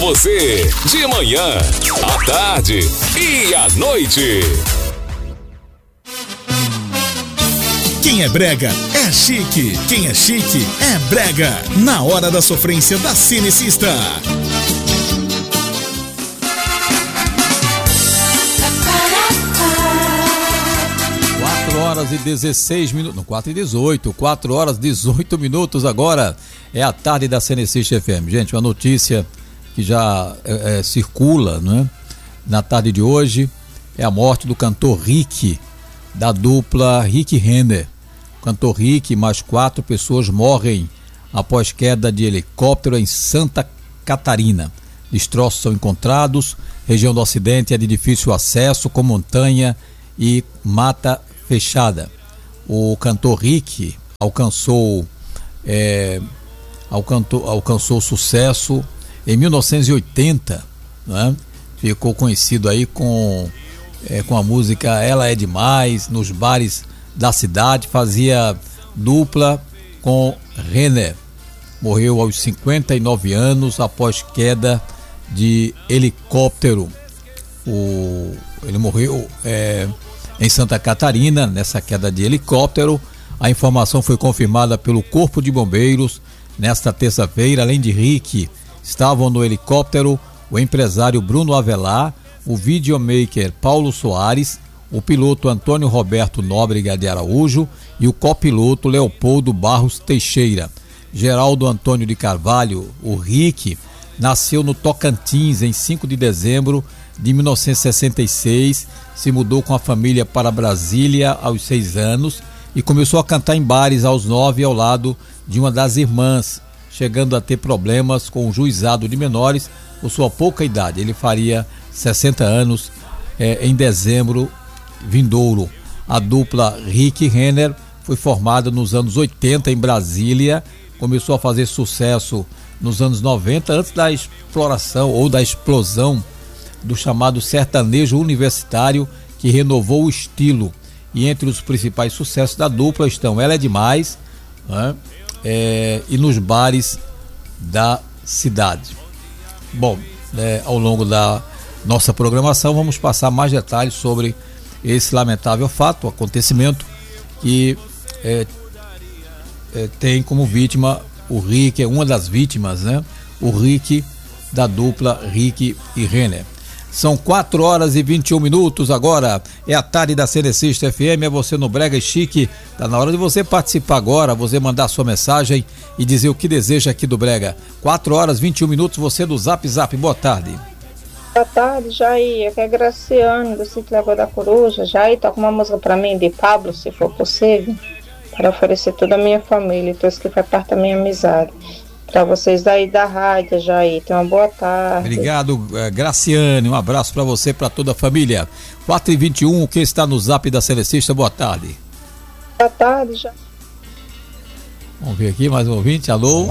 você, de manhã, à tarde e à noite. Quem é brega é chique. Quem é chique é brega. Na hora da sofrência da Cinecista. 4h16, não, 4h18, 4h18 agora é a tarde da Cinecista FM. Gente, uma notícia que já circula, né? Na tarde de hoje é a morte do cantor Rick, da dupla Rick Renner. O cantor Rick, mais 4 pessoas morrem após queda de helicóptero em Santa Catarina. Destroços são encontrados, região do acidente é de difícil acesso, com montanha e mata fechada. O cantor Rick alcançou sucesso em 1980, né? Ficou conhecido aí com a música Ela é Demais, nos bares da cidade, fazia dupla com Renner. Morreu aos 59 anos após queda de helicóptero. Ele morreu em Santa Catarina, nessa queda de helicóptero. A informação foi confirmada pelo Corpo de Bombeiros nesta terça-feira. Além de Rick, estavam no helicóptero o empresário Bruno Avelar, o videomaker Paulo Soares, o piloto Antônio Roberto Nóbrega de Araújo e o copiloto Leopoldo Barros Teixeira. Geraldo Antônio de Carvalho, o Rick, nasceu no Tocantins em 5 de dezembro de 1966, se mudou com a família para Brasília aos 6 anos e começou a cantar em bares aos 9 ao lado de uma das irmãs, chegando a ter problemas com o juizado de menores por sua pouca idade. Ele faria 60 anos em dezembro vindouro. A dupla Rick Renner foi formada nos anos 80 em Brasília, começou a fazer sucesso nos anos 90, antes da exploração ou da explosão do chamado sertanejo universitário, que renovou o estilo. E entre os principais sucessos da dupla estão Ela é Demais, né? E nos bares da cidade. Bom, ao longo da nossa programação vamos passar mais detalhes sobre esse lamentável fato, acontecimento que tem como vítima o Rick, é uma das vítimas, né? O Rick, da dupla Rick e Renner. São 4h21 agora, é a tarde da Cinecista FM, é você no Brega e Chique. Tá na hora de você participar agora, você mandar sua mensagem e dizer o que deseja aqui do Brega. 4h21, você do Zap Zap, boa tarde. Boa tarde, Jair, aqui é Graciane, do Sítio Lagoa da Coruja. Jair, toca uma música pra mim de Pablo, se for possível, para oferecer toda a minha família e todos que faz parte da minha amizade. Para vocês daí da rádio, Jair, tenham uma boa tarde. Obrigado, Graciane, um abraço para você e para toda a família. 4h21, quem está no Zap da Cinecista, boa tarde. Boa tarde, Jair. Vamos ver aqui, mais um ouvinte, alô?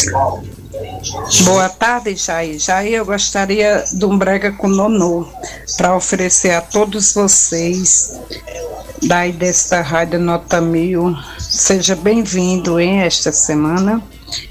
Boa tarde, Jair. Jair, eu gostaria de um Brega com Nonô, para oferecer a todos vocês daí desta rádio Nota 1000. Seja bem-vindo em esta semana.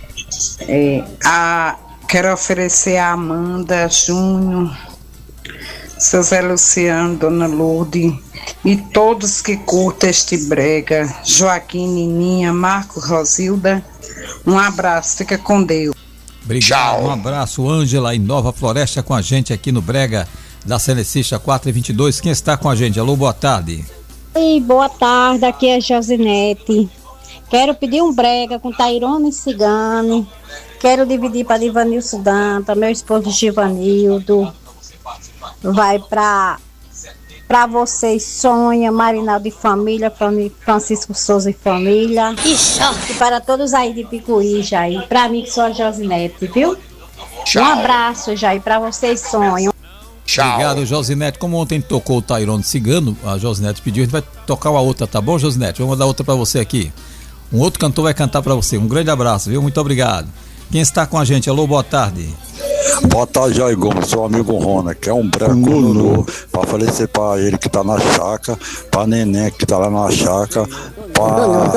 Quero oferecer a Amanda, Júnior, seu Zé Luciano, Dona Lourdes e todos que curtem este Brega, Joaquim, Nininha, Marco, Rosilda. Um abraço, fica com Deus. Obrigado, tchau. Um abraço, Ângela em Nova Floresta com a gente aqui no Brega da Cinecista 4h22. Quem está com a gente? Alô, boa tarde. Oi, boa tarde, aqui é Josinete. Quero pedir um Brega com Tairone Cigano. Quero dividir para Divanilson Danta, meu esposo Givanildo. Vai para vocês, Sonha, Marinaldo e família, Francisco Souza e família. E para todos aí de Picuí, Jair. Para mim que sou a Josinete, viu? Tchau. Um abraço, Jair, para vocês, Sonha. Tchau. Obrigado, Josinete. Como ontem tocou o Tairone Cigano, a Josinete pediu, a gente vai tocar uma outra, tá bom, Josinete? Vamos mandar outra para você aqui. Um outro cantor vai cantar para você. Um grande abraço, viu? Muito obrigado. Quem está com a gente? Alô, boa tarde. Boa tarde, Jair Gomes, sou amigo Rona, que é um Brega com Nonô, para oferecer para ele que tá na chácara, para Neném que tá lá na chácara, para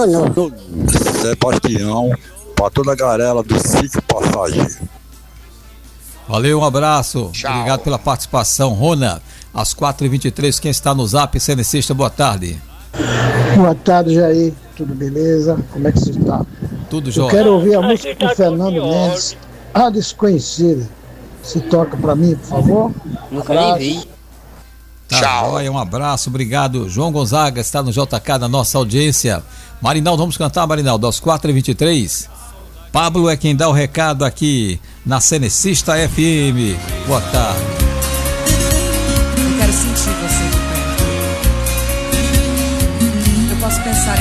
Sebastião, para toda a galera do Sítio Passageiro. Valeu, um abraço. Tchau. Obrigado pela participação. Rona, às 4h23, quem está no Zap, Cenecista, boa tarde. Boa tarde, Jair. Tudo beleza? Como é que você está? Tudo Eu jóia. quero ouvir a música do Fernando Mendes, A Desconhecida. Se toca pra mim, por favor. Nunca nem vi. Tá, Tchau. joia, um abraço, obrigado. João Gonzaga está no JK, na nossa audiência. Marinaldo, vamos cantar, Marinaldo, às 4h23. Pablo é quem dá o recado aqui na Cenecista FM. Boa tarde. Eu quero sentir você de perto. Eu posso pensar